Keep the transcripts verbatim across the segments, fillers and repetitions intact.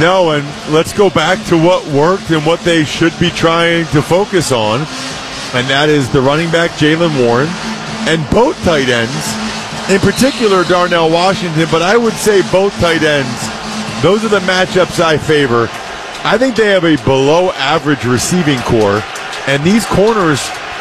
No, and let's go back to what worked and what they should be trying to focus on, and that is the running back, Jaylen Warren, and both tight ends, in particular Darnell Washington, but I would say both tight ends. Those are the matchups I favor. I think they have a below-average receiving core, and these corners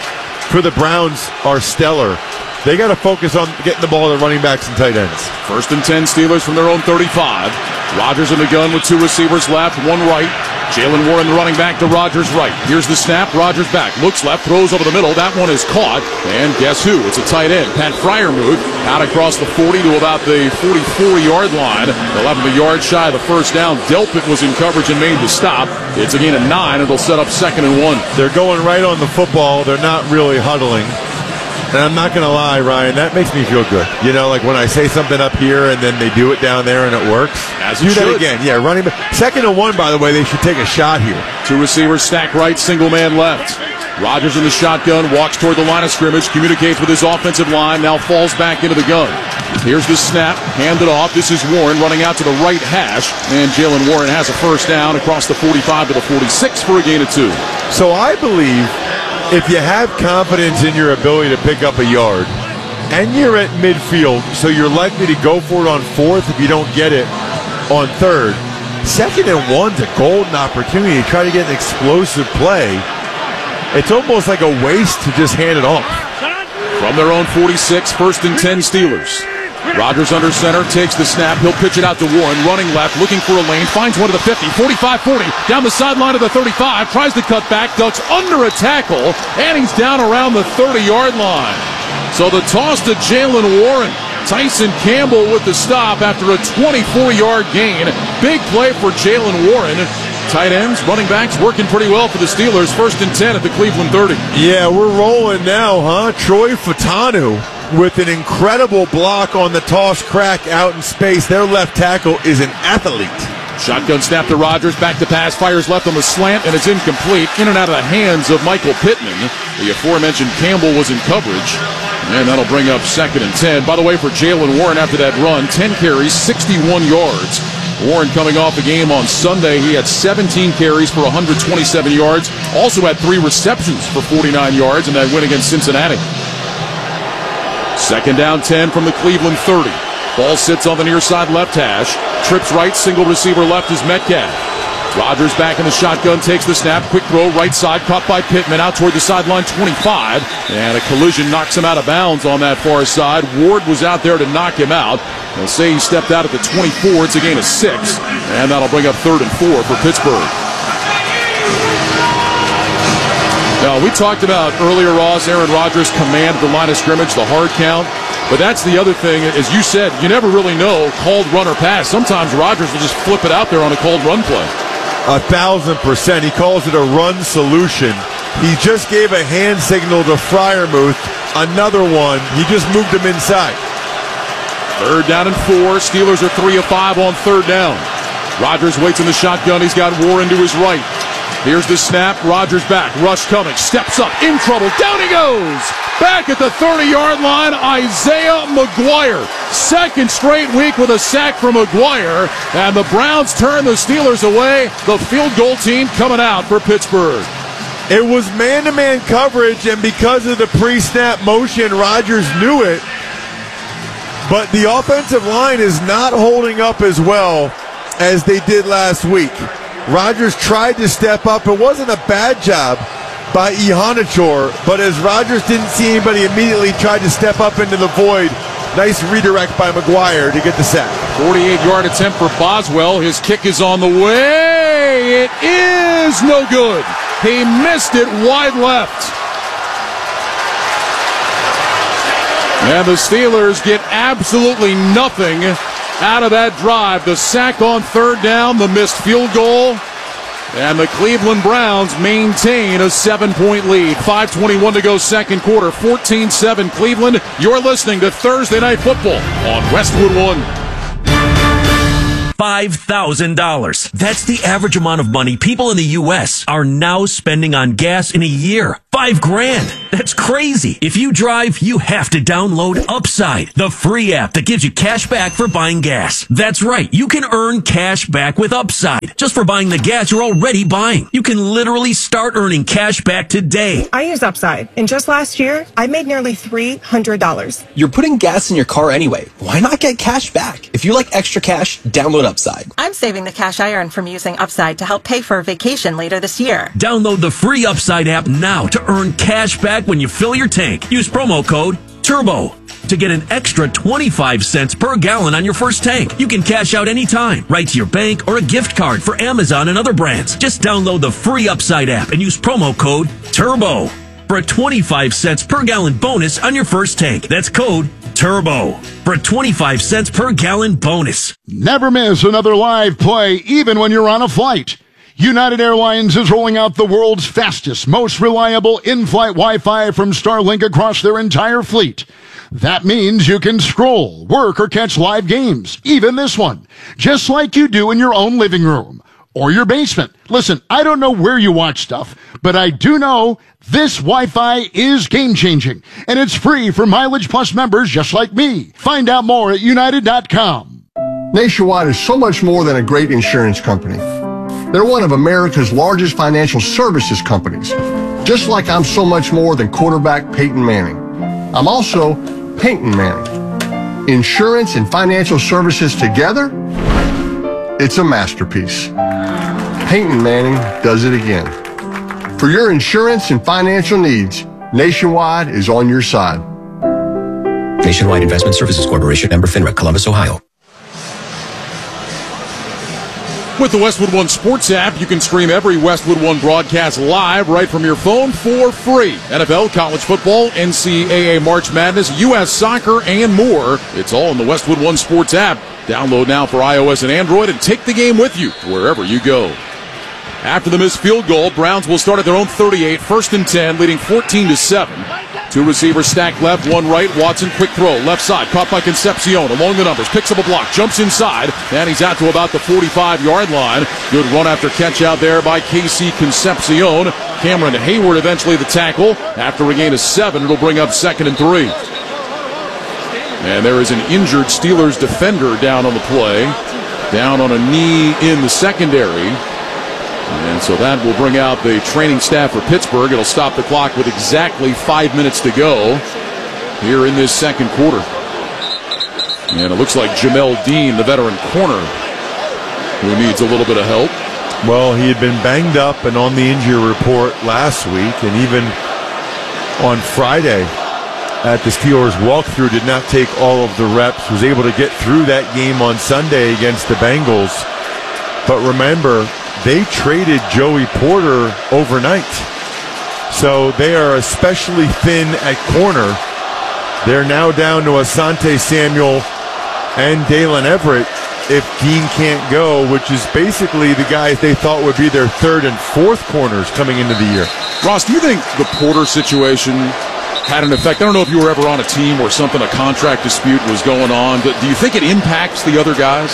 for the Browns are stellar. They got to focus on getting the ball to running backs and tight ends. First and ten, Steelers from their own thirty-five. Rodgers in the gun with two receivers left, one right. Jaylen Warren, the running back, to Rodgers' right. Here's the snap. Rodgers back. Looks left, throws over the middle. That one is caught. And guess who? It's a tight end. Pat Freiermuth out across the forty to about the forty-four-yard line. They'll have him a yard shy of the first down. Delpit was in coverage and made the stop. It's a gain of nine. It'll set up second and one. They're going right on the football. They're not really huddling. And I'm not going to lie, Ryan, that makes me feel good. You know, like when I say something up here and then they do it down there and it works. As do it that should. again. Yeah, running back. Second and one, by the way, they should take a shot here. Two receivers stack right, single man left. Rodgers in the shotgun, walks toward the line of scrimmage, communicates with his offensive line, now falls back into the gun. Here's the snap, handed off. This is Warren running out to the right hash, and Jaylen Warren has a first down across the forty-five to the forty-six for a gain of two. So I believe if you have confidence in your ability to pick up a yard, and you're at midfield, so you're likely to go for it on fourth if you don't get it on third, second and one's a golden opportunity to try to get an explosive play. It's almost like a waste to just hand it off. From their own forty-six, first and ten Steelers. Rodgers under center, takes the snap. He'll pitch it out to Warren, running left, looking for a lane, finds one to the fifty, forty-five forty, down the sideline of the thirty-five, tries to cut back, ducks under a tackle, and he's down around the thirty-yard line. So the toss to Jaylen Warren. Tyson Campbell with the stop after a twenty-four-yard gain. Big play for Jaylen Warren. Tight ends, running backs working pretty well for the Steelers. First and ten at the Cleveland thirty. Yeah, we're rolling now, huh? Troy Fatanu with an incredible block on the toss crack out in space. Their left tackle is an athlete. Shotgun snap to Rodgers, back to pass, fires left on the slant, and it's incomplete. In and out of the hands of Michael Pittman. The aforementioned Campbell was in coverage, and that'll bring up second and ten. By the way, for Jaylen Warren after that run, ten carries, sixty-one yards. Warren coming off the game on Sunday. He had seventeen carries for one hundred twenty-seven yards. Also had three receptions for forty-nine yards in that win against Cincinnati. Second down ten from the Cleveland thirty. Ball sits on the near side left hash. Trips right, single receiver left is Metcalf. Rodgers back in the shotgun, takes the snap. Quick throw, right side, caught by Pittman out toward the sideline, twenty-five. And a collision knocks him out of bounds on that far side. Ward was out there to knock him out. They'll say he stepped out at the twenty-four. It's a gain of six. And that'll bring up third and four for Pittsburgh. Now, we talked about earlier, Ross, Aaron Rodgers command at the line of scrimmage, the hard count. But that's the other thing, as you said, you never really know called run or pass. Sometimes Rodgers will just flip it out there on a called run play. A thousand percent. He calls it a run solution. He just gave a hand signal to Freiermuth. Another one. He just moved him inside. Third down and four. Steelers are three of five on third down. Rodgers waits in the shotgun. He's got Warren to his right. Here's the snap. Rodgers back. Rush coming. Steps up. In trouble. Down he goes. Back at the thirty-yard line, Isaiah McGuire. Second straight week with a sack from McGuire. And the Browns turn the Steelers away. The field goal team coming out for Pittsburgh. It was man-to-man coverage, and because of the pre-snap motion, Rodgers knew it. But the offensive line is not holding up as well as they did last week. Rodgers tried to step up. It wasn't a bad job by Ihanachor, but as Rodgers didn't see anybody immediately, tried to step up into the void. Nice redirect by McGuire to get the sack. forty-eight-yard attempt for Boswell. His kick is on the way. It is no good. He missed it wide left. And the Steelers get absolutely nothing out of that drive. The sack on third down, the missed field goal, and the Cleveland Browns maintain a seven-point lead. five twenty-one to go second quarter, fourteen seven Cleveland. You're listening to Thursday Night Football on Westwood One. five thousand dollars. That's the average amount of money people in the U S are now spending on gas in a year. five Five grand. That's crazy. If you drive, you have to download Upside, the free app that gives you cash back for buying gas. That's right. You can earn cash back with Upside just for buying the gas you're already buying. You can literally start earning cash back today. I use Upside, and just last year, I made nearly three hundred dollars. You're putting gas in your car anyway. Why not get cash back? If you like extra cash, download Upside. I'm saving the cash I earn from using Upside to help pay for a vacation later this year. Download the free Upside app now to earn cash back when you fill your tank. Use promo code TURBO to get an extra twenty-five cents per gallon on your first tank. You can cash out anytime, right to your bank or a gift card for Amazon and other brands. Just download the free Upside app and use promo code TURBO for a twenty-five cents per gallon bonus on your first tank. That's code TURBO for a twenty-five cents per gallon bonus. Never miss another live play, even when you're on a flight. United Airlines is rolling out the world's fastest, most reliable in-flight Wi-Fi from Starlink across their entire fleet. That means you can scroll, work, or catch live games, even this one, just like you do in your own living room or your basement. Listen, I don't know where you watch stuff, but I do know this Wi-Fi is game-changing, and it's free for Mileage Plus members just like me. Find out more at united dot com. Nationwide is so much more than a great insurance company. They're one of America's largest financial services companies, just like I'm so much more than quarterback Peyton Manning. I'm also Peyton Manning. Insurance and financial services together, it's a masterpiece. Peyton Manning does it again. For your insurance and financial needs, Nationwide is on your side. Nationwide Investment Services Corporation, member FINRA, Columbus, Ohio. With the Westwood One Sports app, you can stream every Westwood One broadcast live right from your phone for free. N F L, college football, N C double A March Madness, U S soccer, and more. It's all in the Westwood One Sports app. Download now for iOS and Android and take the game with you wherever you go. After the missed field goal, Browns will start at their own thirty-eight, first and ten, leading fourteen to seven. Two receivers stacked left, one right. Watson, quick throw, left side, caught by Concepcion, along the numbers, picks up a block, jumps inside, and he's out to about the forty-five-yard line. Good run after catch out there by Casey Concepcion. Cameron Hayward eventually the tackle. After a gain of seven, it'll bring up second and three. And there is an injured Steelers defender down on the play, down on a knee in the secondary. And so that will bring out the training staff for Pittsburgh. It'll stop the clock with exactly five minutes to go here in this second quarter. And it looks like Jamel Dean, the veteran corner, who needs a little bit of help. Well, he had been banged up and on the injury report last week, and even on Friday at the Steelers walkthrough did not take all of the reps, was able to get through that game on Sunday against the Bengals. But remember, they traded Joey Porter overnight. So they are especially thin at corner. They're now down to Asante Samuel and Dalen Everett if Dean can't go, which is basically the guys they thought would be their third and fourth corners coming into the year. Ross, do you think the Porter situation had an effect? I don't know if you were ever on a team where something, a contract dispute was going on, but do you think it impacts the other guys?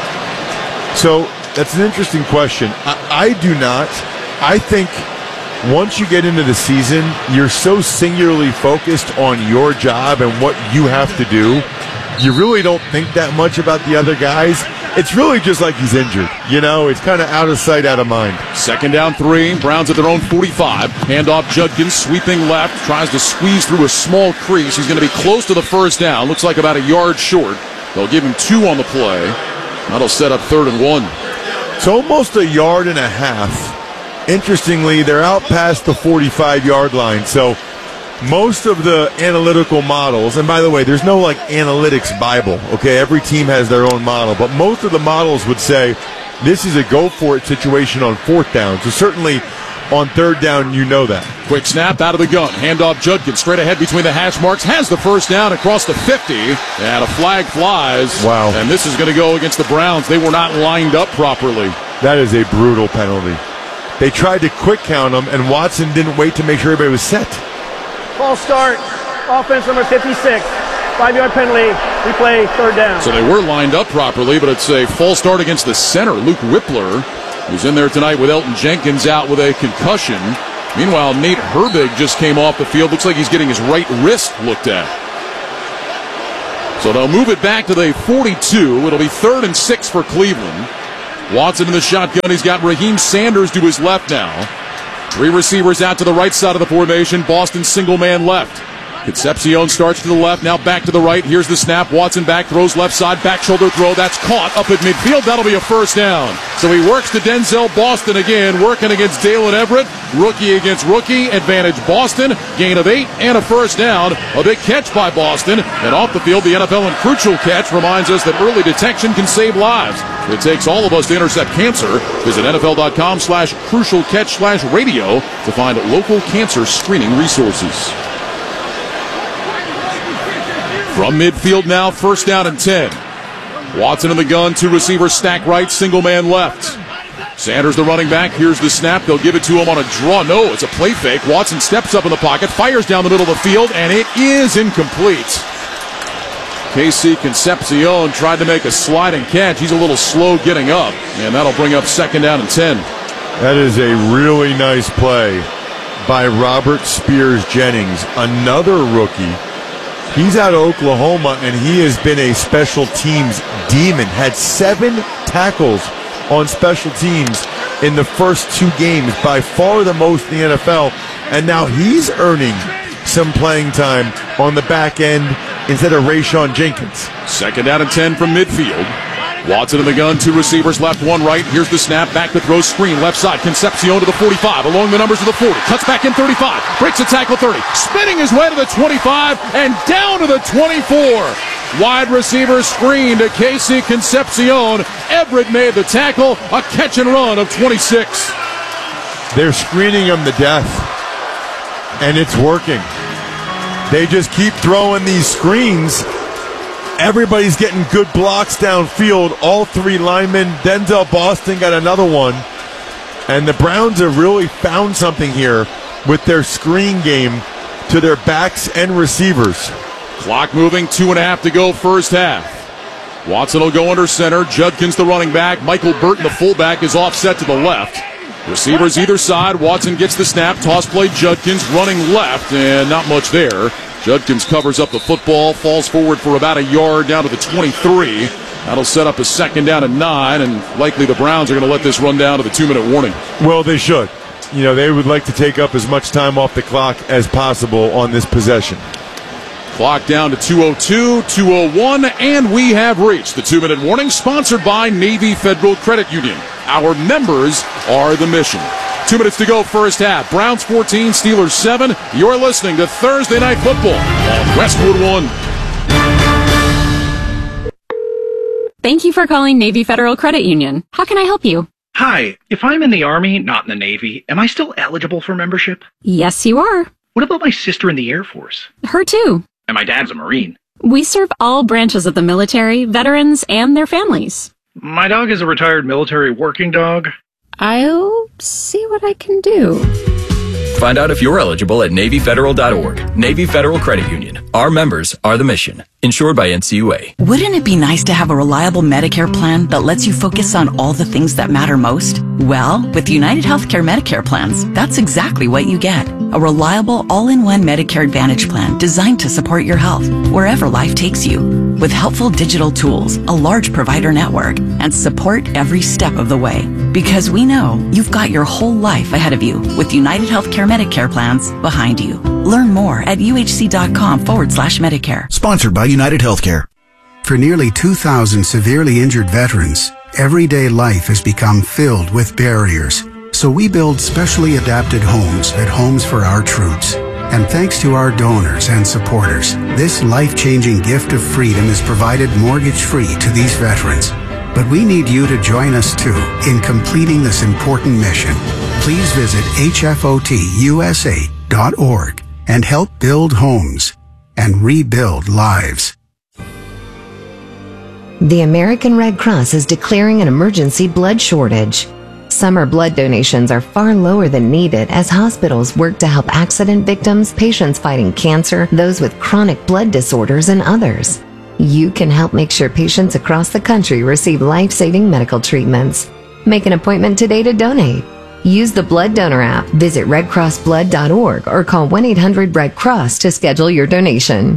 So that's an interesting question. I, I do not. I think once you get into the season, you're so singularly focused on your job and what you have to do, you really don't think that much about the other guys. It's really just like he's injured. You know, it's kind of out of sight, out of mind. Second down three. Browns at their own forty-five. Handoff Judkins, sweeping left, tries to squeeze through a small crease. He's going to be close to the first down. Looks like about a yard short. They'll give him two on the play. That'll set up third and one. It's almost a yard and a half. Interestingly, they're out past the forty-five-yard line. So most of the analytical models, and by the way, there's no like analytics Bible, okay? Every team has their own model, but most of the models would say this is a go-for-it situation on fourth down. So certainly on third down, you know that. Quick snap out of the gun. Handoff Judkins straight ahead between the hash marks. Has the first down across the fifty. And a flag flies. Wow. And this is going to go against the Browns. They were not lined up properly. That is a brutal penalty. They tried to quick count them, and Watson didn't wait to make sure everybody was set. False start. Offense number fifty-six. Five-yard penalty. We play third down. So they were lined up properly, but it's a false start against the center, Luke Whippler, who's in there tonight with Elton Jenkins out with a concussion. Meanwhile, Nate Herbig just came off the field. Looks like he's getting his right wrist looked at. So they'll move it back to the forty-two. It'll be third and six for Cleveland. Watson in the shotgun. He's got Raheem Sanders to his left now. Three receivers out to the right side of the formation. Boston single man left. Concepcion starts to the left, now back to the right. Here's the snap. Watson back, throws left side, back shoulder throw. That's caught up at midfield. That'll be a first down. So he works to Denzel Boston again, working against Dalen Everett. Rookie against rookie. Advantage Boston. Gain of eight and a first down. A big catch by Boston. And off the field, the N F L and crucial catch reminds us that early detection can save lives. It takes all of us to intercept cancer. Visit NFL.com slash crucial catch slash radio to find local cancer screening resources. From midfield now, first down and ten. Watson in the gun, two receivers stack right, single man left. Sanders the running back, here's the snap, they'll give it to him on a draw. No, it's a play fake. Watson steps up in the pocket, fires down the middle of the field, and it is incomplete. K C Concepcion tried to make a sliding catch. He's a little slow getting up, and that'll bring up second down and ten. That is a really nice play by Robert Spears Jennings, another rookie. He's out of Oklahoma, and he has been a special teams demon. Had seven tackles on special teams in the first two games, by far the most in the N F L. And now he's earning some playing time on the back end instead of Rayshawn Jenkins. Second down and ten from midfield. Watson in the gun, two receivers left, one right. Here's the snap, back to throw, screen, left side. Concepcion to the forty-five, along the numbers of the forty. Cuts back in thirty-five, breaks a tackle thirty. Spinning his way to the twenty-five and down to the twenty-four. Wide receiver screen to K C Concepcion. Everett made the tackle, a catch and run of twenty-six. They're screening him to death, and it's working. They just keep throwing these screens. Everybody's getting good blocks downfield. All three linemen. Denzel Boston got another one. And the Browns have really found something here with their screen game to their backs and receivers. Clock moving, two and a half to go first half. Watson will go under center. Judkins the running back. Michael Burton the fullback is offset to the left. Receivers either side. Watson gets the snap. Toss play. Judkins running left, and not much there. Judkins covers up the football, falls forward for about a yard down to the twenty-three. That'll set up a second down and nine, and likely the Browns are going to let this run down to the two-minute warning. Well, they should. You know, they would like to take up as much time off the clock as possible on this possession. Clock down to two oh two, two oh one, and we have reached the two-minute warning, sponsored by Navy Federal Credit Union. Our members are the mission. Two minutes to go first half. Browns fourteen, Steelers seven. You're listening to Thursday Night Football on Westwood One. Thank you for calling Navy Federal Credit Union. How can I help you? Hi. If I'm in the Army, not in the Navy, am I still eligible for membership? Yes, you are. What about my sister in the Air Force? Her too. And my dad's a Marine. We serve all branches of the military, veterans, and their families. My dog is a retired military working dog. I'll see what I can do. Find out if you're eligible at Navy Federal dot org. Navy Federal Credit Union. Our members are the mission. Insured by N C U A. Wouldn't it be nice to have a reliable Medicare plan that lets you focus on all the things that matter most? Well, with United Healthcare Medicare plans, that's exactly what you get. A reliable, all-in-one Medicare Advantage plan designed to support your health wherever life takes you. With helpful digital tools, a large provider network, and support every step of the way. Because we know you've got your whole life ahead of you with United Healthcare Medicare plans behind you. Learn more at uhc.com forward slash Medicare. Sponsored by United Healthcare. For nearly two thousand severely injured veterans, everyday life has become filled with barriers. So we build specially adapted homes at Homes for Our Troops. And thanks to our donors and supporters, this life-changing gift of freedom is provided mortgage-free to these veterans. But we need you to join us too in completing this important mission. Please visit H F O T U S A dot org and help build homes and rebuild lives. The American Red Cross is declaring an emergency blood shortage. Summer blood donations are far lower than needed as hospitals work to help accident victims, patients fighting cancer, those with chronic blood disorders, and others. You can help make sure patients across the country receive life-saving medical treatments. Make an appointment today to donate. Use the Blood Donor app, visit red cross blood dot org, or call one eight hundred red cross to schedule your donation.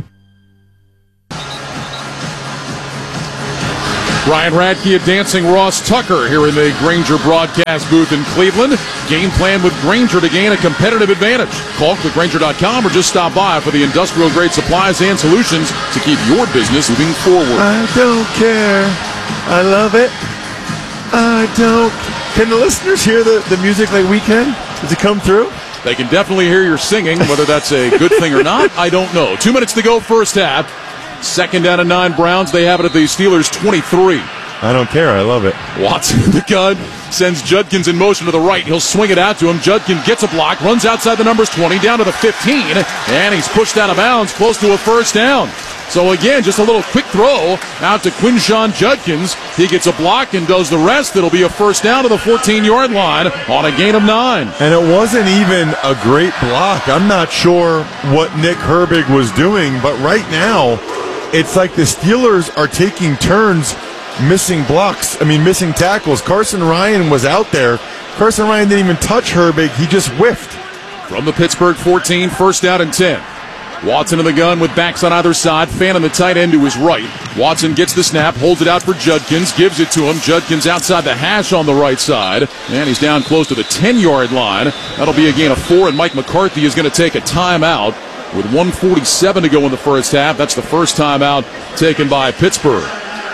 Ryan Radke and dancing Ross Tucker here in the Grainger broadcast booth in Cleveland. Game plan with Grainger to gain a competitive advantage. Call click grainger dot com or just stop by for the industrial-grade supplies and solutions to keep your business moving forward. I don't care. I love it. I don't. Can the listeners hear the, the music like we can? Does it come through? They can definitely hear your singing. Whether that's a good thing or not, I don't know. Two minutes to go first half. Second down and nine Browns. They have it at the Steelers' twenty-three. I don't care. I love it. Watson in the gun. Sends Judkins in motion to the right. He'll swing it out to him. Judkins gets a block. Runs outside the numbers twenty. Down to the fifteen. And he's pushed out of bounds close to a first down. So again, just a little quick throw out to Quinshon Judkins. He gets a block and does the rest. It'll be a first down to the fourteen-yard line on a gain of nine. And it wasn't even a great block. I'm not sure what Nick Herbig was doing, but right now, it's like the Steelers are taking turns missing blocks. I mean, missing tackles. Carson Ryan was out there. Carson Ryan didn't even touch Herbig. He just whiffed. From the Pittsburgh fourteen, first down and ten. Watson in the gun with backs on either side. Fan on the tight end to his right. Watson gets the snap, holds it out for Judkins, gives it to him. Judkins outside the hash on the right side. And he's down close to the ten-yard line. That'll be a gain of four, and Mike McCarthy is going to take a timeout with one forty-seven to go in the first half. That's the first timeout taken by Pittsburgh.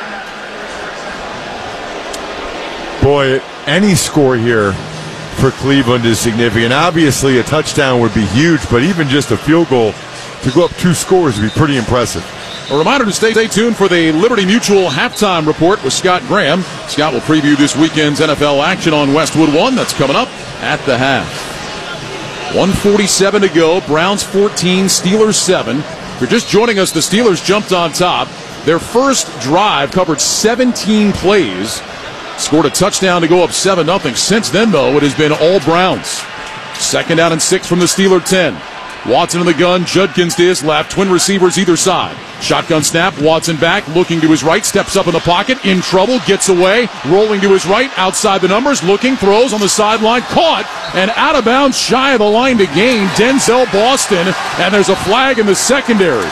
Boy, any score here for Cleveland is significant. Obviously, a touchdown would be huge, but even just a field goal to go up two scores would be pretty impressive. A reminder to stay, stay tuned for the Liberty Mutual halftime report with Scott Graham. Scott will preview this weekend's N F L action on Westwood One. That's coming up at the half. one forty-seven to go. Browns fourteen, Steelers seven. If you're just joining us, the Steelers jumped on top. Their first drive covered seventeen plays. Scored a touchdown to go up seven nothing. Since then, though, it has been all Browns. Second down and six from the Steeler ten. Watson in the gun, Judkins to his left, twin receivers either side. Shotgun snap, Watson back, looking to his right, steps up in the pocket, in trouble, gets away, rolling to his right, outside the numbers, looking, throws on the sideline, caught, and out of bounds, shy of the line to gain, Denzel Boston, and there's a flag in the secondary.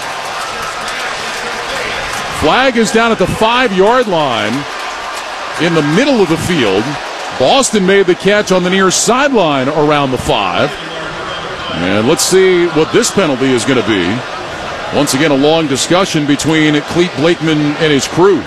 Flag is down at the five-yard line in the middle of the field. Boston made the catch on the near sideline around the five. And let's see what this penalty is going to be. Once again, a long discussion between Clete Blakeman and his crew.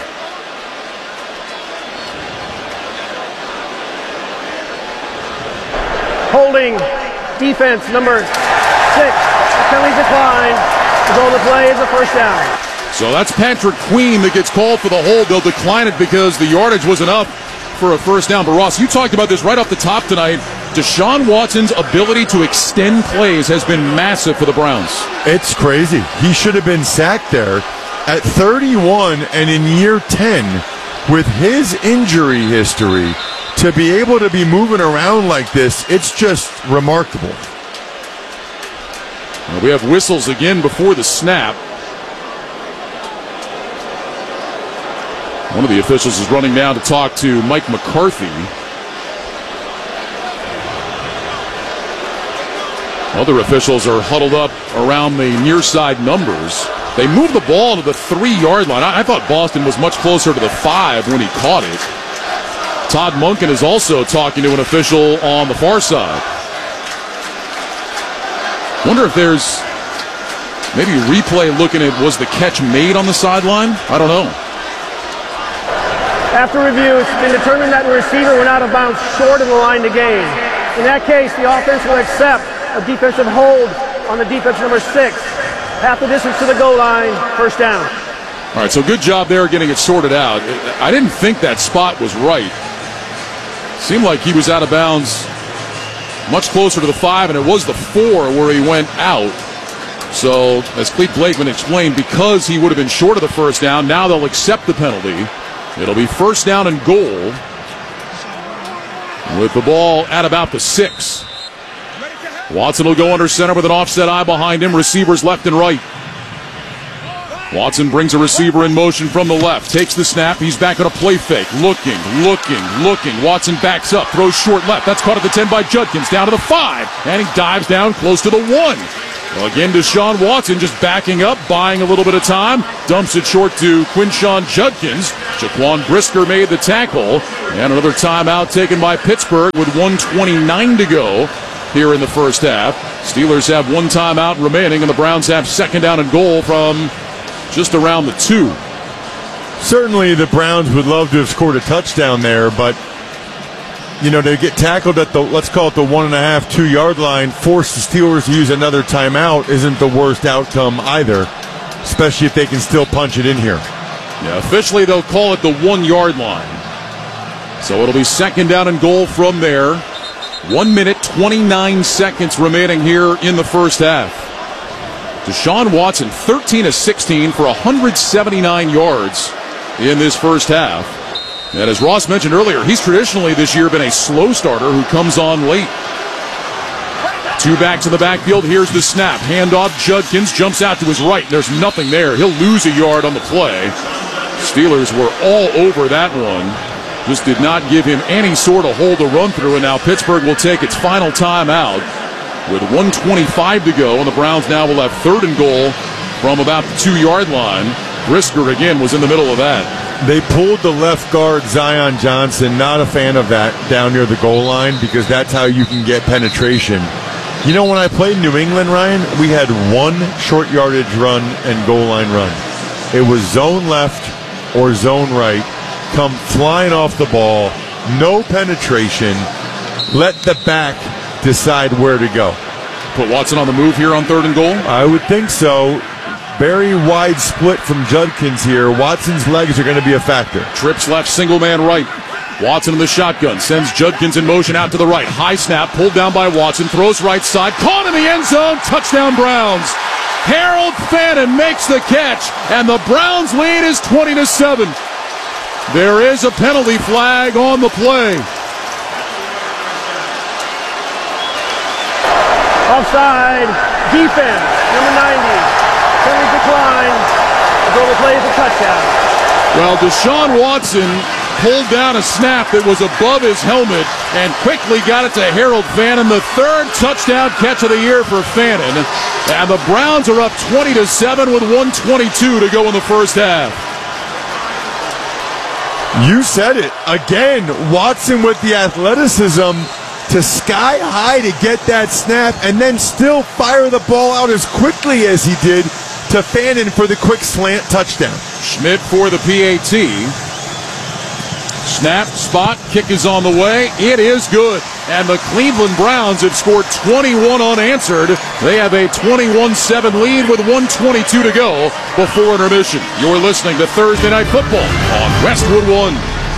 Holding defense number six. Penalty decline. The goal to play is a first down. So that's Patrick Queen that gets called for the hold. They'll decline it because the yardage was enough for a first down. But Ross, you talked about this right off the top tonight. Deshaun Watson's ability to extend plays has been massive for the Browns. It's crazy. He should have been sacked there at thirty-one, and in year ten, with his injury history, to be able to be moving around like this, it's just remarkable. Well, we have whistles again before the snap. One of the officials is running down to talk to Mike McCarthy. Other officials are huddled up around the near side numbers. They moved the ball to the three-yard line. I, I thought Boston was much closer to the five when he caught it. Todd Monken is also talking to an official on the far side. Wonder if there's maybe a replay looking at, was the catch made on the sideline? I don't know. After review, it's been determined that the receiver went out of bounds short of the line to gain. In that case, the offense will accept a defensive hold on the defense number six. Half the distance to the goal line, first down. All right, so good job there getting it sorted out. I didn't think that spot was right. Seemed like he was out of bounds much closer to the five, and it was the four where he went out. So, as Clete Blakeman explained, because he would have been short of the first down, now they'll accept the penalty. It'll be first down and goal with the ball at about the six. Watson will go under center with an offset eye behind him. Receivers left and right. Watson brings a receiver in motion from the left, takes the snap, he's back on a play fake, looking, looking, looking. Watson backs up, throws short left, that's caught at the ten by Judkins, down to the five, and he dives down close to the one. Well, again, Deshaun Watson just backing up, buying a little bit of time, dumps it short to Quinshon Judkins. Jaquan Brisker made the tackle, and another timeout taken by Pittsburgh with one twenty-nine to go here in the first half. Steelers have one timeout remaining, and the Browns have second down and goal from just around the two. Certainly the Browns would love to have scored a touchdown there, but, you know, to get tackled at the, let's call it the one and a half, two yard line, force the Steelers to use another timeout isn't the worst outcome either, especially if they can still punch it in here. Yeah, officially they'll call it the one yard line. So it'll be second down and goal from there. One minute, twenty-nine seconds remaining here in the first half. Deshaun Watson, thirteen of sixteen for one hundred seventy-nine yards in this first half. And as Ross mentioned earlier, he's traditionally this year been a slow starter who comes on late. Two backs in the backfield. Here's the snap. Handoff. Judkins jumps out to his right. There's nothing there. He'll lose a yard on the play. Steelers were all over that one. Just did not give him any sort of hole to run through. And now Pittsburgh will take its final timeout with one twenty-five to go, and the Browns now will have third and goal from about the two yard line. Brisker again was in the middle of that. They pulled the left guard, Zion Johnson. Not a fan of that down near the goal line, because that's how you can get penetration. You know, when I played New England, Ryan, we had one short yardage run and goal line run. It was zone left or zone right. Come flying off the ball. No penetration. Let the back decide where to go. Put Watson on the move here on third and goal? I would think so. Very wide split from Judkins here. Watson's legs are going to be a factor. Trips left, single man right. Watson in the shotgun, sends Judkins in motion out to the right. High snap, pulled down by Watson, throws right side, caught in the end zone, touchdown Browns. Harold Fannin makes the catch, and the Browns lead is twenty to seven. There is a penalty flag on the play. Offside, defense, number ninety. Penalty decline. The goal to play is a touchdown. Well, Deshaun Watson pulled down a snap that was above his helmet and quickly got it to Harold Fannin, the third touchdown catch of the year for Fannin. And the Browns are up twenty to seven with one twenty-two to go in the first half. You said it. Again, Watson with the athleticism to sky high to get that snap and then still fire the ball out as quickly as he did to Fannin for the quick slant touchdown. Schmidt for the P A T. Snap, spot, kick is on the way. It is good. And the Cleveland Browns have scored twenty-one unanswered. They have a twenty-one seven lead with one twenty-two to go before intermission. You're listening to Thursday Night Football on Westwood One.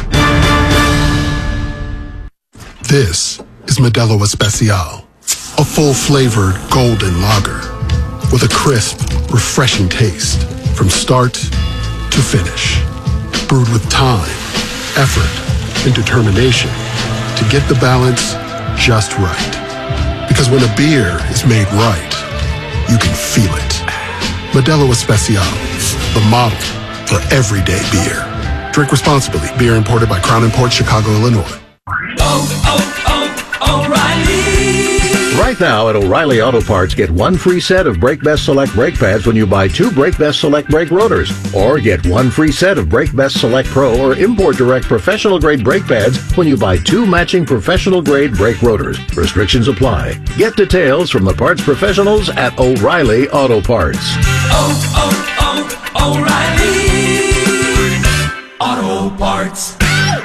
This is Modelo Especial, a full-flavored golden lager with a crisp, refreshing taste from start to finish. Brewed with time, effort, and determination to get the balance just right. Because when a beer is made right, you can feel it. Modelo Especial, the model for everyday beer. Drink responsibly. Beer imported by Crown Imports, Chicago, Illinois. Oh, oh, oh, O'Reilly! Right now at O'Reilly Auto Parts, get one free set of Brake Best Select brake pads when you buy two Brake Best Select brake rotors. Or get one free set of Brake Best Select Pro or Import Direct professional grade brake pads when you buy two matching professional grade brake rotors. Restrictions apply. Get details from the parts professionals at O'Reilly Auto Parts. Oh, oh, oh, O'Reilly Auto Parts.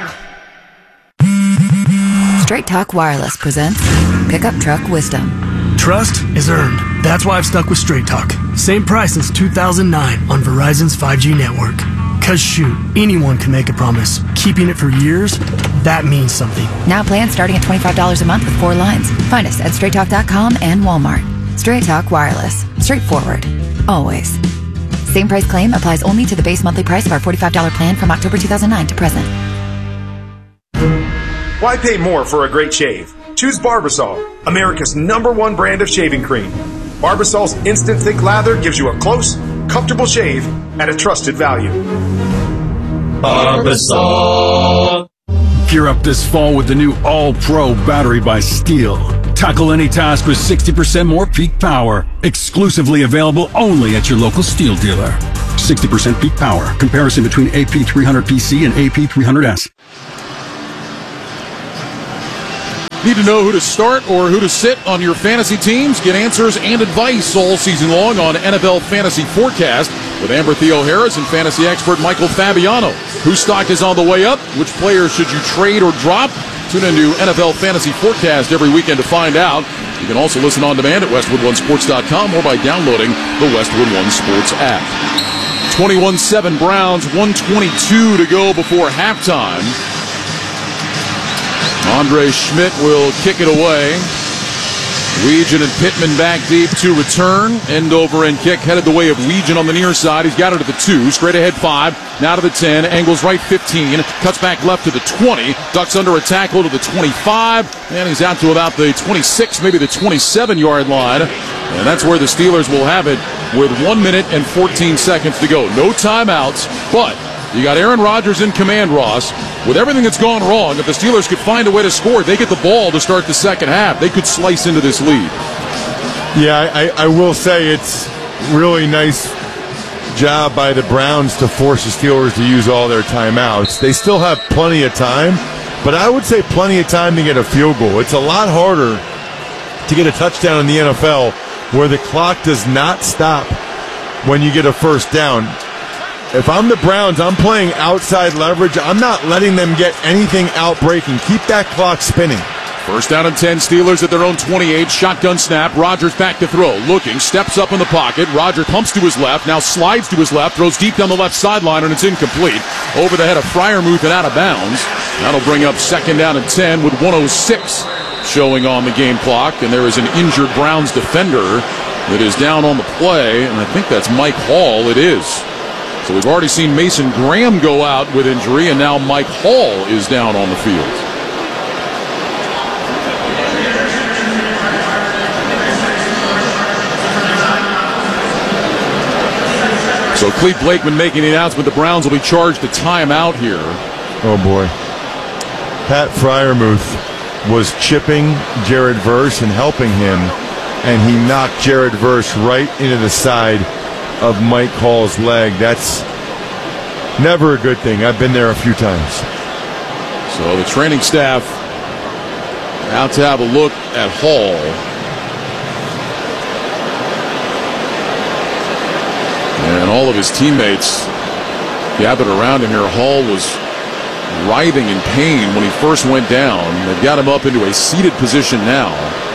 Straight Talk Wireless presents Pickup Truck Wisdom. Trust is earned. That's why I've stuck with Straight Talk. Same price since two thousand nine on Verizon's five G network. Cause shoot, anyone can make a promise. Keeping it for years, that means something. Now plans starting at twenty-five dollars a month with four lines. Find us at straight talk dot com and Walmart. Straight Talk Wireless. Straightforward. Always. Same price claim applies only to the base monthly price of our forty-five dollars plan from October two thousand nine to present. Why pay more for a great shave? Choose Barbasol, America's number one brand of shaving cream. Barbasol's instant thick lather gives you a close, comfortable shave at a trusted value. Barbasol. Gear up this fall with the new All-Pro battery by Steel. Tackle any task with sixty percent more peak power. Exclusively available only at your local Steel dealer. sixty percent peak power. Comparison between A P three hundred P C and A P three hundred S. Need to know who to start or who to sit on your fantasy teams? Get answers and advice all season long on N F L Fantasy Forecast with Amber Theo Harris and fantasy expert Michael Fabiano. Whose stock is on the way up? Which players should you trade or drop? Tune into N F L Fantasy Forecast every weekend to find out. You can also listen on demand at westwood one sports dot com or by downloading the Westwood One Sports app. twenty-one seven Browns, one twenty-two to go before halftime. Andre Schmidt will kick it away. Weegan and Pittman back deep to return. End over end kick headed the way of Weegan on the near side. He's got it at the two. Straight ahead five. Now to the ten. Angles right fifteen. Cuts back left to the twenty. Ducks under a tackle to the twenty-five. And he's out to about the twenty-six, maybe the twenty-seven yard line. And that's where the Steelers will have it with one minute and fourteen seconds to go. No timeouts, but you got Aaron Rodgers in command, Ross. With everything that's gone wrong, if the Steelers could find a way to score, they get the ball to start the second half. They could slice into this lead. Yeah, I, I will say it's really nice job by the Browns to force the Steelers to use all their timeouts. They still have plenty of time, but I would say plenty of time to get a field goal. It's a lot harder to get a touchdown in the N F L where the clock does not stop when you get a first down. If I'm the Browns, I'm playing outside leverage. I'm not letting them get anything out breaking. Keep that clock spinning. First down and ten, Steelers at their own twenty-eight. Shotgun snap. Rodgers back to throw. Looking, steps up in the pocket. Rodgers pumps to his left, now slides to his left, throws deep down the left sideline, and it's incomplete. Over the head of Freiermuth and out of bounds. That'll bring up second down and ten with one oh six showing on the game clock. And there is an injured Browns defender that is down on the play, and I think that's Mike Hall. It is. So we've already seen Mason Graham go out with injury, and now Mike Hall is down on the field. So Clete Blakeman making the announcement the Browns will be charged a timeout here. Oh, boy. Pat Freiermuth was chipping Jared Verse and helping him, and he knocked Jared Verse right into the side of Mike Hall's leg. That's never a good thing. I've been there a few times. So the training staff out to have a look at Hall. And all of his teammates gathered around him here. Hall was writhing in pain when he first went down. They've got him up into a seated position now.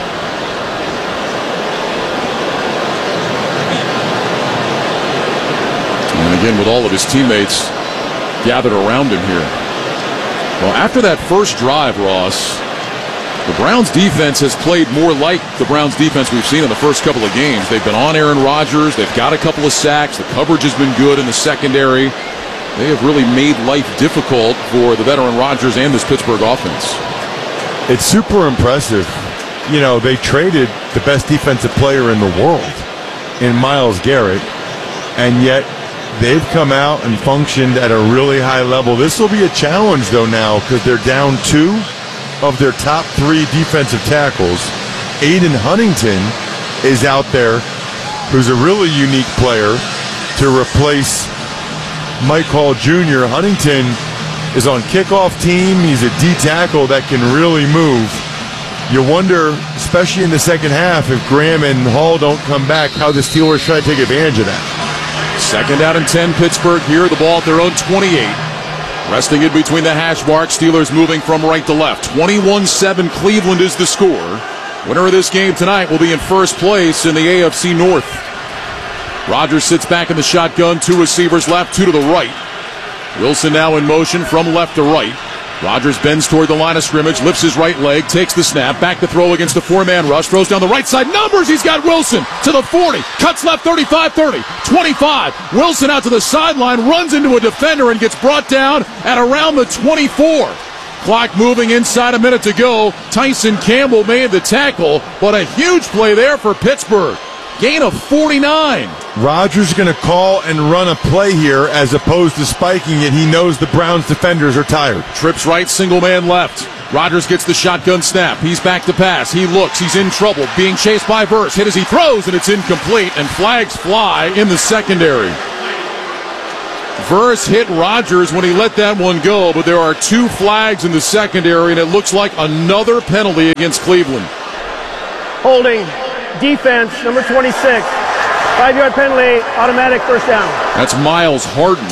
Again, with all of his teammates gathered around him here. Well, after that first drive, Ross, the Browns defense has played more like the Browns defense we've seen in the first couple of games. They've been on Aaron Rodgers. They've got a couple of sacks. The coverage has been good in the secondary. They have really made life difficult for the veteran Rodgers and this Pittsburgh offense. It's super impressive. You know, they traded the best defensive player in the world in Myles Garrett, and yet they've come out and functioned at a really high level. This will be a challenge, though, now, because they're down two of their top three defensive tackles. Aiden Huntington is out there, who's a really unique player, to replace Mike Hall Junior Huntington is on kickoff team. He's a D tackle that can really move. You wonder, especially in the second half, if Graham and Hall don't come back, how the Steelers try to take advantage of that. Second down and ten, Pittsburgh here. The ball at their own twenty-eight. Resting in between the hash marks. Steelers moving from right to left. twenty-one seven, Cleveland is the score. Winner of this game tonight will be in first place in the A F C North. Rodgers sits back in the shotgun. Two receivers left, two to the right. Wilson now in motion from left to right. Rodgers bends toward the line of scrimmage, lifts his right leg, takes the snap, back to throw against the four-man rush, throws down the right side, numbers, he's got Wilson to the forty, cuts left thirty-five thirty, twenty-five, Wilson out to the sideline, runs into a defender and gets brought down at around the twenty-four. Clock moving inside a minute to go. Tyson Campbell made the tackle, but a huge play there for Pittsburgh. Gain of forty-nine. Rodgers going to call and run a play here as opposed to spiking it. He knows the Browns defenders are tired. Trips right, single man left. Rodgers gets the shotgun snap. He's back to pass. He looks. He's in trouble. Being chased by Verse. Hit as he throws, and it's incomplete. And flags fly in the secondary. Verse hit Rodgers when he let that one go, but there are two flags in the secondary, and it looks like another penalty against Cleveland. Holding, defense, number twenty-six. Five-yard penalty, automatic first down. That's Miles Harden,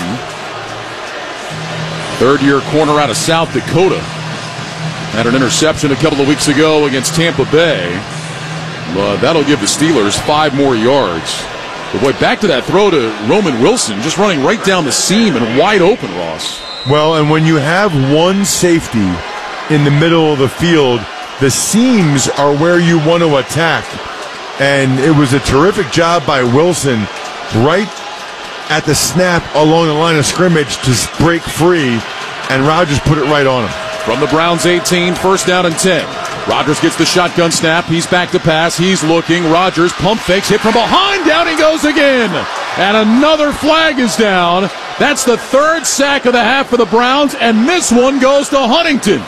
third-year corner out of South Dakota. Had an interception a couple of weeks ago against Tampa Bay. But that'll give the Steelers five more yards. But boy, back to that throw to Roman Wilson, just running right down the seam and wide open, Ross. Well, and when you have one safety in the middle of the field, the seams are where you want to attack. And it was a terrific job by Wilson right at the snap along the line of scrimmage to break free, and Rodgers put it right on him. From the Browns eighteen, first down and ten. Rodgers gets the shotgun snap. He's back to pass. He's looking. Rodgers pump fakes, hit from behind. Down he goes again. And another flag is down. That's the third sack of the half for the Browns, and this one goes to Huntington.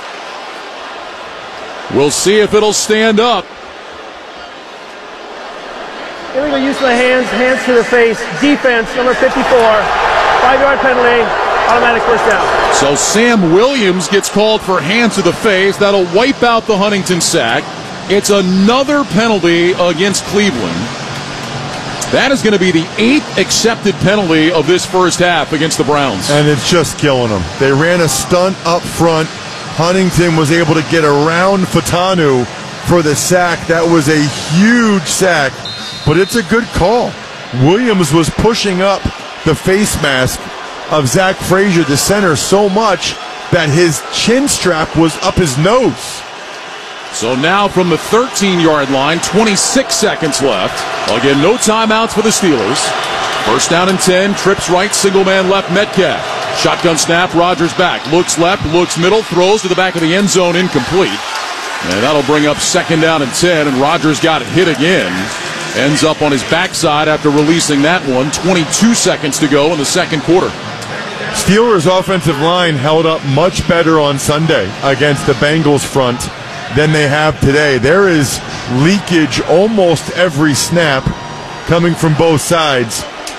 We'll see if it'll stand up. Illegal use of the hands, hands to the face. Defense, number fifty-four. Five-yard penalty, automatic first down. So Sam Williams gets called for hands to the face. That'll wipe out the Huntington sack. It's another penalty against Cleveland. That is going to be the eighth accepted penalty of this first half against the Browns. And it's just killing them. They ran a stunt up front. Huntington was able to get around Fatanu for the sack. That was a huge sack, but it's a good call. Williams was pushing up the face mask of Zach Frazier, the center, so much that his chin strap was up his nose. So now from the thirteen-yard line, twenty-six seconds left. Again, no timeouts for the Steelers. First down and ten, trips right, single man left, Metcalf. Shotgun snap, Rodgers back. Looks left, looks middle, throws to the back of the end zone, incomplete. And that'll bring up second down and ten, and Rodgers got hit again. Ends up on his backside after releasing that one. twenty-two seconds to go in the second quarter. Steelers' offensive line held up much better on Sunday against the Bengals front than they have today. There is leakage almost every snap coming from both sides.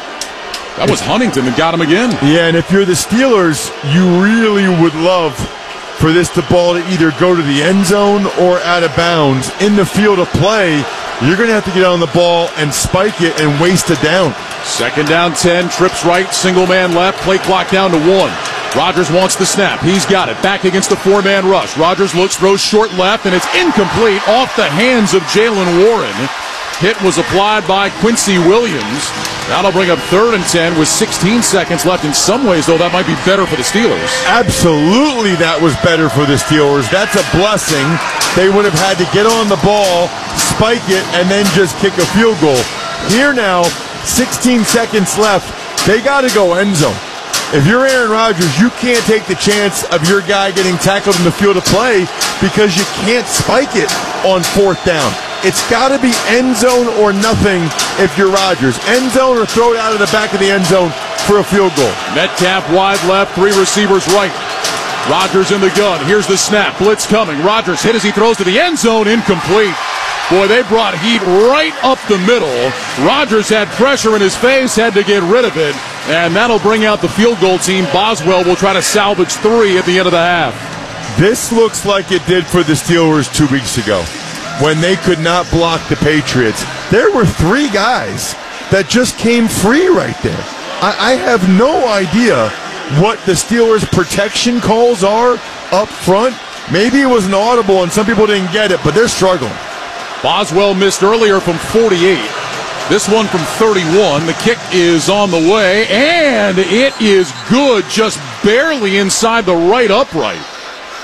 That was Huntington that got him again. Yeah, and if you're the Steelers, you really would love for this the ball to either go to the end zone or out of bounds. In the field of play, you're going to have to get on the ball and spike it and waste it down. Second down, ten, trips right, single man left, play clock down to one. Rodgers wants the snap. He's got it. Back against the four-man rush. Rodgers looks, throws short left, and it's incomplete off the hands of Jaylen Warren. Hit was applied by Quincy Williams. That'll bring up third and ten with sixteen seconds left. In some ways, though, that might be better for the Steelers. Absolutely, that was better for the Steelers. That's a blessing. They would have had to get on the ball, spike it, and then just kick a field goal. Here now, sixteen seconds left. They got to go end zone. If you're Aaron Rodgers, you can't take the chance of your guy getting tackled in the field of play because you can't spike it on fourth down. It's got to be end zone or nothing if you're Rodgers. End zone or throw it out of the back of the end zone for a field goal. Metcalf wide left, three receivers right. Rodgers in the gun. Here's the snap. Blitz coming. Rodgers hit as he throws to the end zone. Incomplete. Boy, they brought heat right up the middle. Rodgers had pressure in his face, had to get rid of it, and that'll bring out the field goal team. Boswell will try to salvage three at the end of the half. This looks like it did for the Steelers two weeks ago when they could not block the Patriots. There were three guys that just came free right there. I, I have no idea what the Steelers' protection calls are up front. Maybe it was an audible and some people didn't get it, but they're struggling. Boswell missed earlier from forty-eight. This one from thirty-one. The kick is on the way, and it is good, just barely inside the right upright.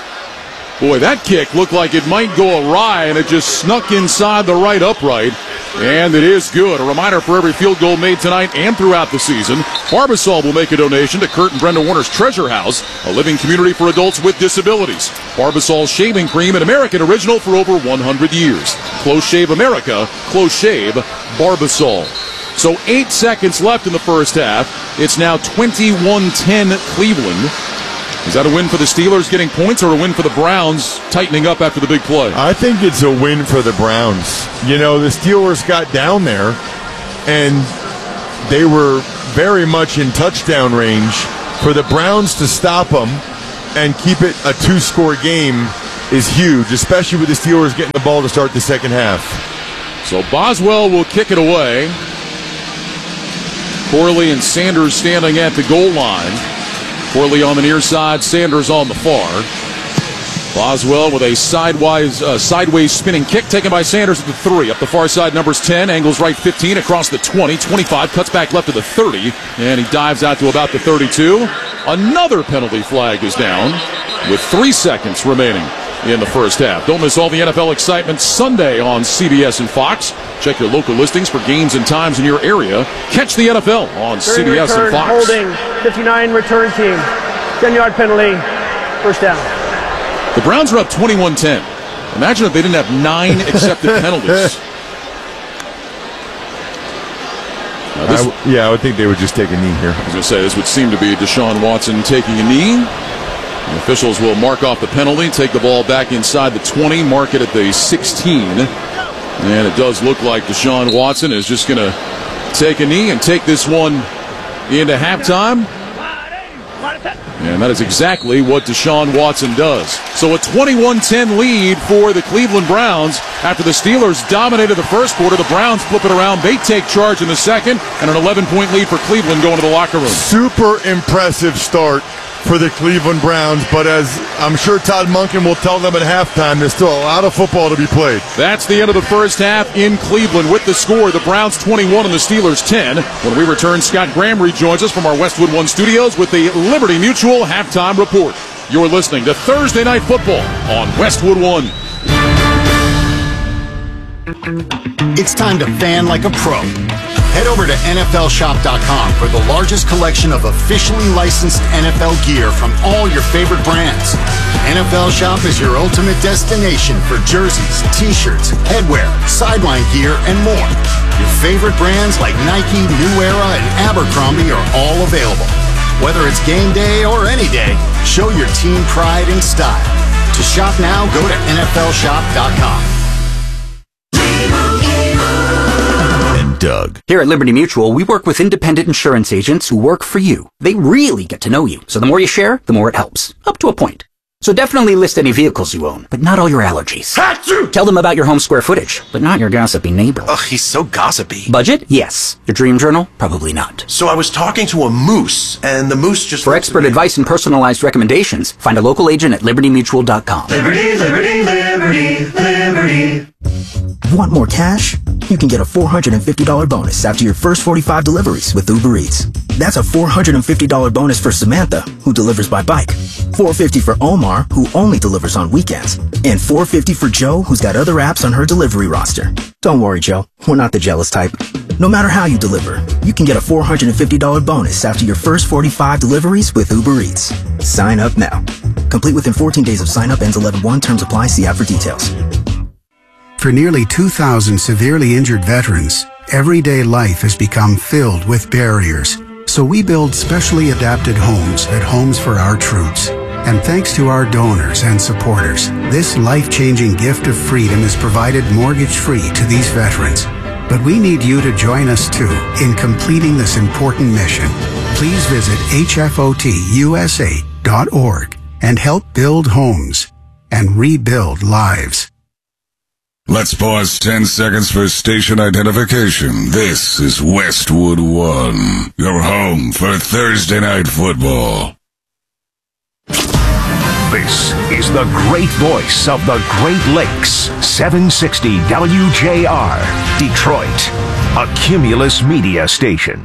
Boy, that kick looked like it might go awry, and it just snuck inside the right upright. And it is good. A reminder for every field goal made tonight and throughout the season, Barbasol will make a donation to Kurt and Brenda Warner's Treasure House, a living community for adults with disabilities. Barbasol shaving cream, an American original for over one hundred years. Close Shave America, Close Shave Barbasol. So eight seconds left in the first half. It's now twenty-one ten Cleveland. Is that a win for the Steelers getting points or a win for the Browns tightening up after the big play? I think it's a win for the Browns. You know, the Steelers got down there, and they were very much in touchdown range. For the Browns to stop them and keep it a two-score game is huge, especially with the Steelers getting the ball to start the second half. So Boswell will kick it away. Corley and Sanders standing at the goal line. Corley on the near side, Sanders on the far. Boswell with a sideways, uh, sideways spinning kick taken by Sanders at the three. Up the far side, numbers ten, angles right fifteen, across the twenty, twenty-five, cuts back left to the thirty, and he dives out to about the thirty-two. Another penalty flag is down with three seconds remaining in the first half. Don't miss all the N F L excitement Sunday on C B S and Fox. Check your local listings for games and times in your area. Catch the N F L on C B S return, and Fox. Holding, fifty-nine return team. ten-yard penalty, first down. The Browns are up twenty-one ten. Imagine if they didn't have nine accepted penalties. Now this, I w- yeah, I would think they would just take a knee here. I was going to say, this would seem to be Deshaun Watson taking a knee. The officials will mark off the penalty, take the ball back inside the twenty, mark it at the sixteen. And it does look like Deshaun Watson is just going to take a knee and take this one into halftime. And that is exactly what Deshaun Watson does. So a twenty-one ten lead for the Cleveland Browns. After the Steelers dominated the first quarter, the Browns flip it around. They take charge in the second, and an eleven-point lead for Cleveland going to the locker room. Super impressive start for the Cleveland Browns, but as I'm sure Todd Monken will tell them at halftime, there's still a lot of football to be played. That's the end of the first half in Cleveland. With the score, the Browns twenty-one and the Steelers ten. When we return, Scott Graham rejoins us from our Westwood One studios with the Liberty Mutual halftime report. You're listening to Thursday Night Football on Westwood One. It's time to fan like a pro. Head over to N F L shop dot com for the largest collection of officially licensed N F L gear from all your favorite brands. N F L Shop is your ultimate destination for jerseys, t-shirts, headwear, sideline gear, and more. Your favorite brands like Nike, New Era, and Abercrombie are all available. Whether it's game day or any day, show your team pride and style. To shop now, go to N F L shop dot com. Doug. Here at Liberty Mutual, we work with independent insurance agents who work for you. They really get to know you. So the more you share, the more it helps. Up to a point. So definitely list any vehicles you own, but not all your allergies. Achoo! Tell them about your home square footage, but not your gossipy neighbor. Ugh, he's so gossipy. Budget? Yes. Your dream journal? Probably not. So I was talking to a moose, and the moose just... For expert advice and personalized recommendations, find a local agent at liberty mutual dot com. Liberty, liberty, liberty, liberty. Want more cash? You can get a four hundred fifty dollars bonus after your first forty-five deliveries with Uber Eats. That's a four hundred fifty dollars bonus for Samantha, who delivers by bike. four hundred fifty dollars for Omar, who only delivers on weekends. And four hundred fifty dollars for Joe, who's got other apps on her delivery roster. Don't worry, Joe. We're not the jealous type. No matter how you deliver, you can get a four hundred fifty dollars bonus after your first forty-five deliveries with Uber Eats. Sign up now. Complete within fourteen days of sign up. Ends eleven one. Terms apply. See app for details. For nearly two thousand severely injured veterans, everyday life has become filled with barriers. So we build specially adapted homes at Homes for Our Troops. And thanks to our donors and supporters, this life-changing gift of freedom is provided mortgage-free to these veterans. But we need you to join us too in completing this important mission. Please visit H F O T U S A dot org and help build homes and rebuild lives. Let's pause ten seconds for station identification. This is Westwood One, your home for Thursday Night Football. This is the great voice of the Great Lakes, seven sixty W J R, Detroit, a Cumulus media station.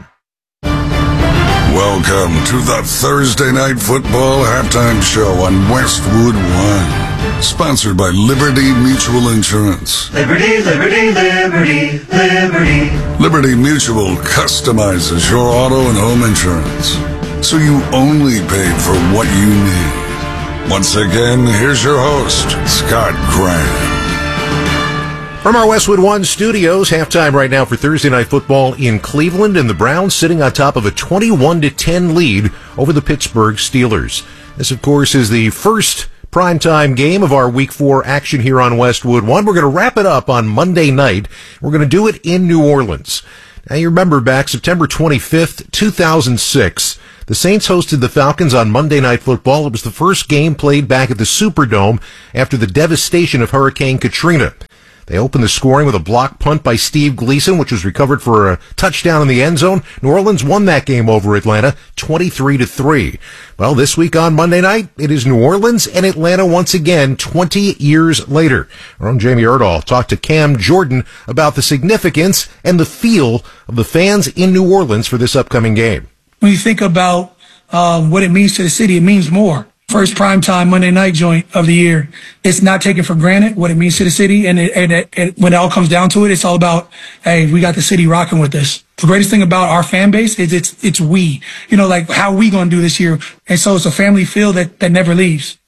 Welcome to the Thursday Night Football halftime show on Westwood One. Sponsored by Liberty Mutual Insurance. Liberty, liberty, liberty, liberty. Liberty Mutual customizes your auto and home insurance, so you only pay for what you need. Once again, here's your host, Scott Graham. From our Westwood One studios, halftime right now for Thursday Night Football in Cleveland, and the Browns sitting on top of a twenty-one to ten lead over the Pittsburgh Steelers. This, of course, is the first primetime game of our Week four action here on Westwood One. We're going to wrap it up on Monday night. We're going to do it in New Orleans. Now, you remember back September twenty-fifth, two thousand six, the Saints hosted the Falcons on Monday Night Football. It was the first game played back at the Superdome after the devastation of Hurricane Katrina. They opened the scoring with a block punt by Steve Gleason, which was recovered for a touchdown in the end zone. New Orleans won that game over Atlanta, twenty-three to three. Well, this week on Monday night, it is New Orleans and Atlanta once again, twenty years later. Our own Jamie Erdahl talked to Cam Jordan about the significance and the feel of the fans in New Orleans for this upcoming game. When you think about um, what it means to the city, it means more. First primetime Monday night joint of the year. It's not taken for granted what it means to the city. And, it, and, it, and when it all comes down to it, it's all about, hey, we got the city rocking with this. The greatest thing about our fan base is it's, it's we, you know, like how we going to do this year. And so it's a family feel that, that never leaves.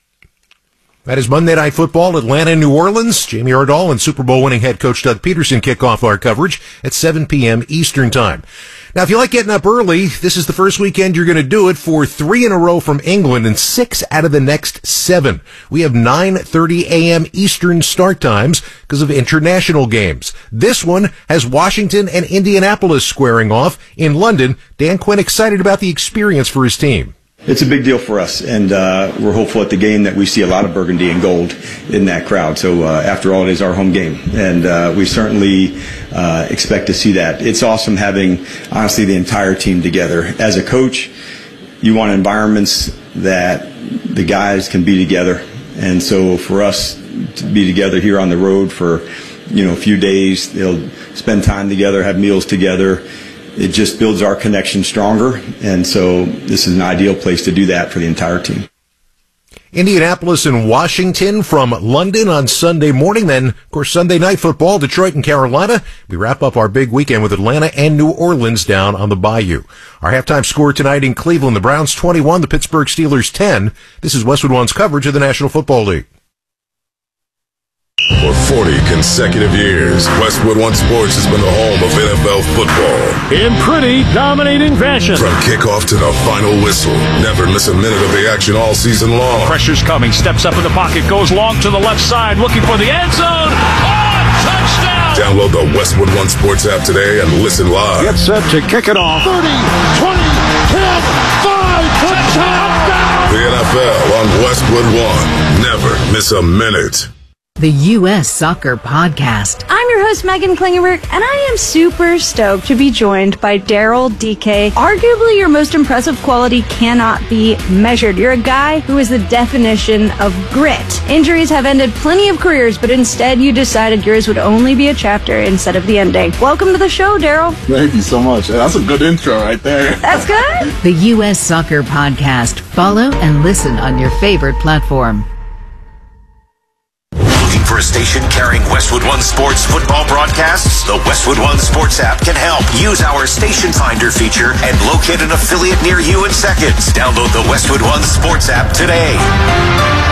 That is Monday Night Football, Atlanta and New Orleans. Jamie Erdahl and Super Bowl winning head coach Doug Peterson kick off our coverage at seven p.m. Eastern Time. Now, if you like getting up early, this is the first weekend you're going to do it for three in a row from England and six out of the next seven. We have nine thirty a.m. Eastern start times because of international games. This one has Washington and Indianapolis squaring off in London. Dan Quinn excited about the experience for his team. It's a big deal for us, and uh, we're hopeful at the game that we see a lot of burgundy and gold in that crowd. So uh, after all, it is our home game, and uh, we certainly uh, expect to see that. It's awesome having, honestly, the entire team together. As a coach, you want environments that the guys can be together, and so for us to be together here on the road for, you know, a few days, they'll spend time together, have meals together. It just builds our connection stronger, and so this is an ideal place to do that for the entire team. Indianapolis and Washington from London on Sunday morning. Then, of course, Sunday Night Football, Detroit and Carolina. We wrap up our big weekend with Atlanta and New Orleans down on the Bayou. Our halftime score tonight in Cleveland, the Browns twenty-one, the Pittsburgh Steelers ten. This is Westwood One's coverage of the National Football League. For forty consecutive years, Westwood One Sports has been the home of N F L football. In pretty dominating fashion. From kickoff to the final whistle, never miss a minute of the action all season long. Pressure's coming, steps up in the pocket, goes long to the left side, looking for the end zone. Oh, touchdown! Download the Westwood One Sports app today and listen live. Get set to kick it off. thirty, twenty, ten, five, touchdown! The N F L on Westwood One. Never miss a minute. The U S Soccer Podcast. I'm your host, Megan Klingenberg, and I am super stoked to be joined by Daryl D K. Arguably, your most impressive quality cannot be measured. You're a guy who is the definition of grit. Injuries have ended plenty of careers, but instead you decided yours would only be a chapter instead of the ending. Welcome to the show, Daryl. Thank you so much. That's a good intro right there. That's good. The U S Soccer Podcast. Follow and listen on your favorite platform. For a station carrying Westwood One Sports football broadcasts, the Westwood One Sports app can help. Use our Station Finder feature and locate an affiliate near you in seconds. Download the Westwood One Sports app today.